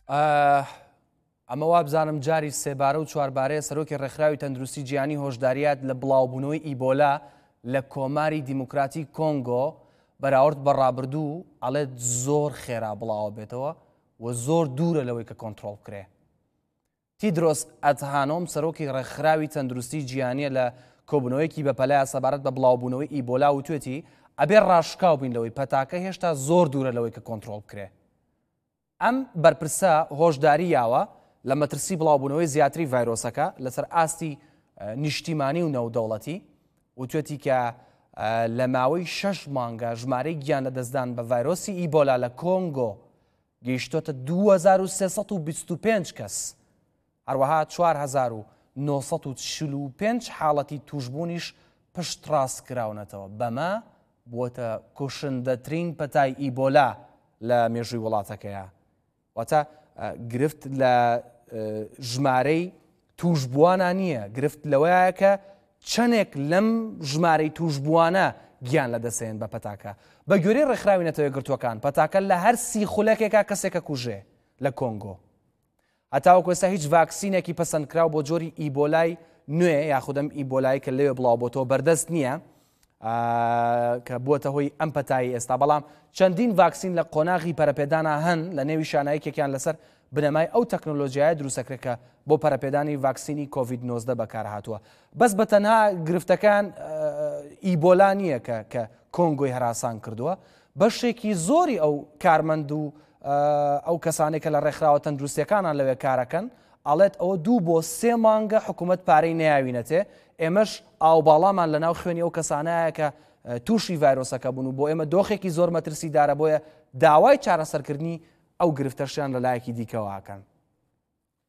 ئەمە وابزانم جاری سێبارە و چواربارەیە سەرۆکی ڕێکخراوی تەندروستی جیهانی هۆشداریات لە بڵاوبوونەوەی ئیبۆلا لە کۆماری دیموکراتی کۆنگۆ بەراورد بە ڕابردوو ئەڵێت زۆر خێرا بڵاوە بێتەوە و زۆر دوورە لەوەی کە کۆنتڕۆڵ بکرێ. تیدرۆس ئەدهانۆم سەرۆکی ڕێکخراوی تەندروستی جیهانیە لە کۆبوونەوەیەکی بەپەلای سەبارەت بە بڵاوبوونەوەی ئیبۆلا وتوێتی ئەبێ ڕاشکاو بین لەوەی پەتاکە هێشتا زۆر دوورە لەوەی کە کۆنتڕۆڵ بکرێ. ئەم بەرپرسە هۆشداری یاوە لە مەترسی بڵاوبوونەوەی زیاتری ڤایرۆسەکە لەسەر ئاستی نیشتیمانی و نەودەوڵەتی وتوێتی کە لە ماوەی 6 مانگە ژمارەی گیان لە دەستدان بە ڤایرۆسی ئیبۆلا لە کۆنگۆ گەیشتۆتە 2325 کەس، هەروەها 4945 حاڵەتی توشبوونیش پشت ڕاست کراونەتەوە. بەمە بووەتە کوشندەترین پەتای ئیبۆلا لە مێژووی وڵاتەکەیە. واتە گرفت لە ژمارەی توشبووانە نییە، گرفت لەوەیە کە چەندێک لەم ژمارەی توشبووانە گیان لە دەسێن بە پەتاکە. بە گوێرەی ڕێکخراوی نەتەوەی گرتووەکان پەتاکە لە هەر 30 خولەکێکا کەسێکە کوژێ لە کۆنگۆ. هەتاوەکو ئێستا هیچ ڤاکسینێکی پەسەندکراو بۆ جۆری ئیبۆلای نوێ یاخودەم ئیبۆلای کە لەوێ بڵاو بۆتەوە بەردەست نییە کە بووەتە هۆی ئەم پەتایی ئێستا. بەڵام چەندین ڤاکسین لە قۆناغی پەرەپێدانە هەن لە نێوی شانایەکێکیان لەسەر بنەمای ئەو تەکنۆلۆژیایە دروستەکرێکە بۆ پەرەپێدانی ڤاکسینی کۆڤید-19 بەکار هاتووە. بەس بە تەنها گرفتەکان ئیبۆلا نییە کە کۆنگۆی هەراسان کردووە، بەشێکی زۆری ئەو کارمەند و ئەو کەسانێکە لە ڕێکخراوە تەندروستیەکانان لەوێ کارەکەن ئەڵێت ئەوە 2 بۆ 3 مانگە حکوومەت پارەی نەیاوینەتێ. ئێمەش ئاوباڵامان لەناو خوێنی ئەو کەسانەیە کە تووشی ڤایرۆسەکە بوون و بۆ ئێمە دۆخێکی زۆر مەترسیدارە، بۆیە داوای چارەسەرکردنی ئەو گرفتەشیان لەلایەکی دیکەوە ئاکەن.